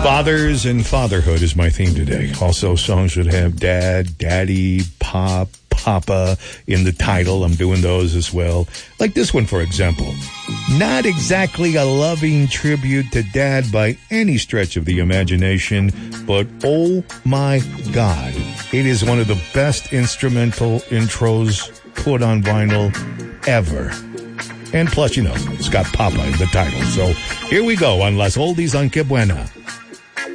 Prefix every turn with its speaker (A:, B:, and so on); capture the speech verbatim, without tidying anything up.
A: Fathers and fatherhood is my theme today. Also, songs should have dad, daddy, pop, papa in the title. I'm doing those as well. Like this one, for example. Not exactly a loving tribute to dad by any stretch of the imagination, but oh my God, it is one of the best instrumental intros put on vinyl ever. And plus, you know, it's got Papa in the title. So here we go on Las Oldies on Que Buena.